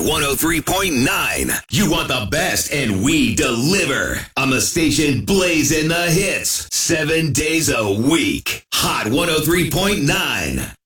103.9. You want the best, and we deliver. On the station blazing the hits 7 days a week. Hot 103.9.